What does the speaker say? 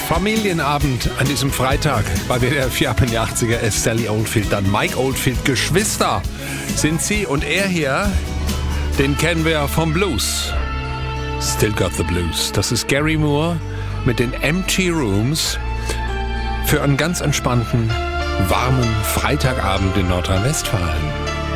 Familienabend an diesem Freitag bei WDR 4 ab in die 80er ist Sally Oldfield, dann Mike Oldfield. Geschwister sind sie und er hier, den kennen wir vom Blues. Still Got the Blues. Das ist Gary Moore mit den Empty Rooms für einen ganz entspannten, warmen Freitagabend in Nordrhein-Westfalen.